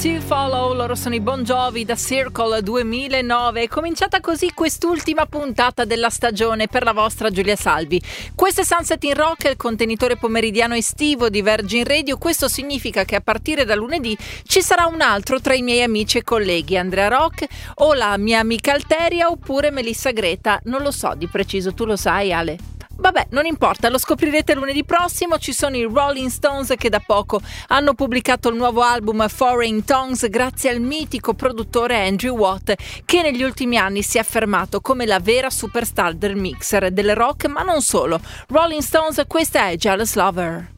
to Follow, loro sono i Bon Jovi da Circle 2009. È cominciata così quest'ultima puntata della stagione per la vostra Giulia Salvi. Questo è Sunset in Rock, il contenitore pomeridiano estivo di Virgin Radio. Questo significa che a partire da lunedì ci sarà un altro tra i miei amici e colleghi, Andrea Rock o la mia amica Alteria oppure Melissa Greta. Non lo so di preciso, tu lo sai, Ale? Vabbè, non importa, lo scoprirete lunedì prossimo. Ci sono i Rolling Stones che da poco hanno pubblicato il nuovo album Foreign Tongues grazie al mitico produttore Andrew Watt, che negli ultimi anni si è affermato come la vera superstar del mixer, del rock, ma non solo. Rolling Stones, questa è Jealous Lover.